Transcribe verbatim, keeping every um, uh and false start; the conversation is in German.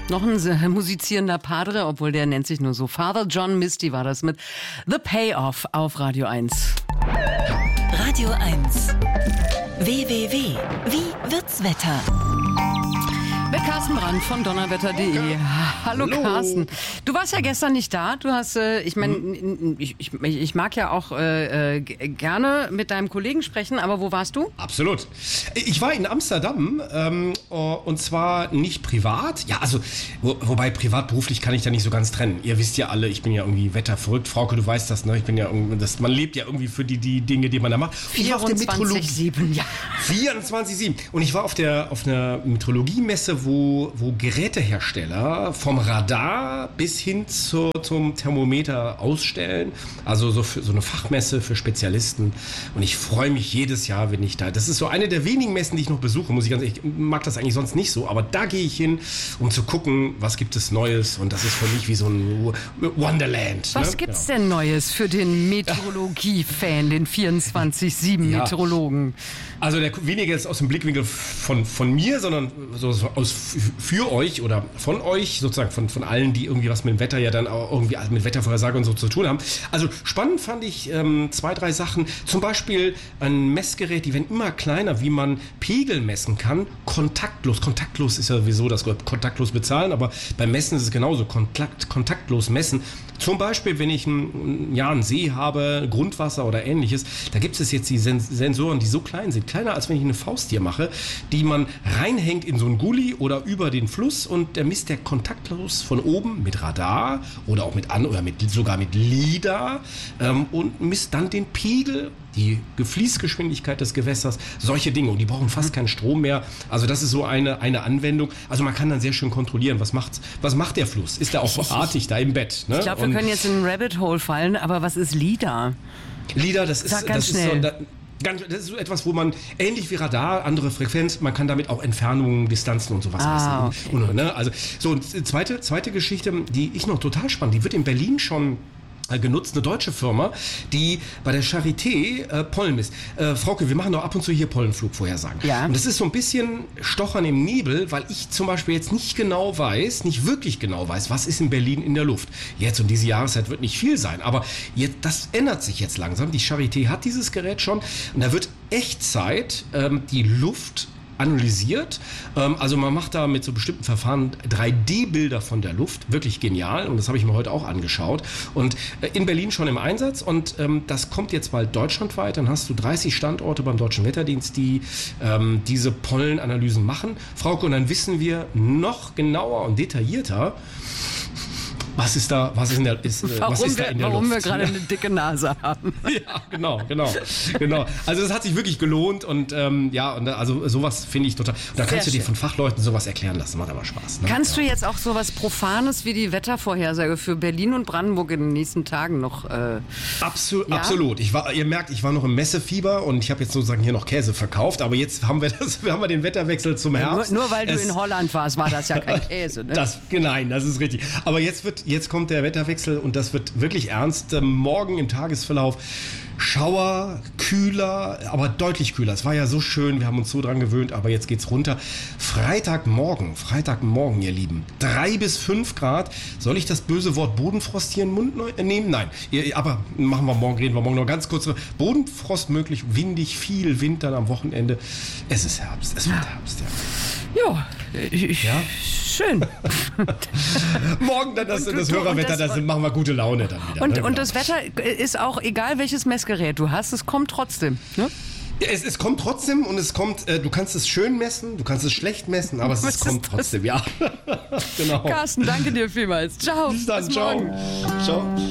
Noch ein äh, musizierender Padre, obwohl der nennt sich nur so. Father John Misty war das mit The Payoff auf Radio eins. Radio eins. W W W. Wie wird's Wetter? Mit Carsten Brandt von donnerwetter punkt de. Hallo, Hallo Carsten. Du warst ja gestern nicht da. Du hast, äh, ich meine, hm. ich, ich, ich mag ja auch äh, gerne mit deinem Kollegen sprechen, aber wo warst du? Absolut. Ich war in Amsterdam ähm, und zwar nicht privat. Ja, also, wo, wobei privat, beruflich kann ich da nicht so ganz trennen. Ihr wisst ja alle, ich bin ja irgendwie wetterverrückt. Frauke, du weißt das, ne? Ich bin ja irgendwie, das, man lebt ja irgendwie für die, die Dinge, die man da macht. vierundzwanzig sieben, ja. vierundzwanzig sieben. Und ich war auf der auf einer Meteorologiemesse, wo, wo Gerätehersteller vom Radar bis hin zu, zum Thermometer ausstellen. Also so, für, so eine Fachmesse für Spezialisten. Und ich freue mich jedes Jahr, wenn ich da... Das ist so eine der wenigen Messen, die ich noch besuche, muss ich ganz ehrlich... Ich mag das eigentlich sonst nicht so, aber da gehe ich hin, um zu gucken, was gibt es Neues. Und das ist für mich wie so ein Wonderland. Was ne? gibt's ja. denn Neues für den Meteorologie-Fan, den vierundzwanzig sieben ja. Meteorologen? Also der, weniger jetzt aus dem Blickwinkel von, von mir, sondern so, so aus für euch oder von euch, sozusagen von, von allen, die irgendwie was mit dem Wetter ja dann auch irgendwie mit Wettervorhersage und so zu tun haben. Also spannend fand ich ähm, zwei, drei Sachen. Zum Beispiel ein Messgerät, die werden immer kleiner, wie man Pegel messen kann, kontaktlos. Kontaktlos ist ja sowieso das kontaktlos bezahlen, aber beim Messen ist es genauso, Kontakt, kontaktlos messen. Zum Beispiel, wenn ich ein, ja, einen See habe, Grundwasser oder ähnliches, da gibt es jetzt die Sensoren, die so klein sind, kleiner als wenn ich eine Fausttier mache, die man reinhängt in so einen Gully oder über den Fluss und der misst der kontaktlos von oben mit Radar oder auch mit an oder mit, sogar mit LIDAR ähm, und misst dann den Pegel, die Fließgeschwindigkeit des Gewässers, solche Dinge. Und die brauchen fast keinen Strom mehr. Also das ist so eine, eine Anwendung. Also man kann dann sehr schön kontrollieren, was macht, was macht der Fluss? Ist der auch artig da im Bett? Ne? Ich glaube, wir und können jetzt in ein Rabbit Hole fallen, aber was ist LIDAR? LIDAR, das ist, Sag ganz das ist schnell. so... Ganz, das ist so etwas, wo man, ähnlich wie Radar, andere Frequenz, man kann damit auch Entfernungen, Distanzen und sowas ah, messen. okay. Und, ne? Also, so, und zweite, zweite Geschichte, die ich noch total spannend, die wird in Berlin schon genutzt, eine deutsche Firma, die bei der Charité äh, Pollen misst. Äh, Frauke, wir machen doch ab und zu hier Pollenflugvorhersagen. Ja. Und das ist so ein bisschen Stochern im Nebel, weil ich zum Beispiel jetzt nicht genau weiß, nicht wirklich genau weiß, was ist in Berlin in der Luft. Jetzt um diese Jahreszeit wird nicht viel sein, aber jetzt, das ändert sich jetzt langsam. Die Charité hat dieses Gerät schon und da wird Echtzeit ähm, die Luft analysiert. Also man macht da mit so bestimmten Verfahren drei D Bilder von der Luft. Wirklich genial. Und das habe ich mir heute auch angeschaut. Und in Berlin schon im Einsatz. Und ähm, das kommt jetzt bald deutschlandweit. Dann hast du dreißig Standorte beim Deutschen Wetterdienst, die ähm, diese Pollenanalysen machen. Frauke, und dann wissen wir noch genauer und detaillierter, Was ist da, was ist in der, ist, warum was ist wir, da in der warum Luft? wir gerade eine dicke Nase haben. Ja, genau, genau, genau. Also das hat sich wirklich gelohnt und ähm, ja, und also sowas finde ich total. Und da kannst Sehr du dir schön. von Fachleuten sowas erklären lassen, macht aber Spaß. Ne? Kannst ja. du jetzt auch sowas Profanes wie die Wettervorhersage für Berlin und Brandenburg in den nächsten Tagen noch? Äh, Absolut, ja? absolut. Ich war, ihr merkt, ich war noch im Messefieber und ich habe jetzt sozusagen hier noch Käse verkauft, aber jetzt haben wir das, wir haben wir den Wetterwechsel zum Herbst. Nur, nur weil du es, in Holland warst, war das ja kein Käse. Ne? Das, nein, das ist richtig. Aber jetzt wird, jetzt kommt der Wetterwechsel und das wird wirklich ernst. Morgen im Tagesverlauf Schauer, kühler, aber deutlich kühler. Es war ja so schön, wir haben uns so dran gewöhnt, aber jetzt geht's runter. Freitagmorgen, Freitagmorgen, ihr Lieben, drei bis fünf Grad. Soll ich das böse Wort Bodenfrost hier in den Mund nehmen? Nein, aber machen wir morgen, reden wir morgen noch ganz kurz. Bodenfrost möglich, windig, viel Wind dann am Wochenende. Es ist Herbst, es wird Herbst, ja. Ja, ich, ja? Schön. Morgen dann das, Und, das und, Hörerwetter, und das, das machen wir gute Laune dann wieder. Und, ne? und das Wetter ist auch, egal welches Messgerät du hast, es kommt trotzdem. Ne? Es, es kommt trotzdem und es kommt, äh, du kannst es schön messen, du kannst es schlecht messen, aber es, es kommt trotzdem, ja. Genau. Carsten, danke dir vielmals. Ciao. Bis dann, Bis ciao. morgen. Ciao.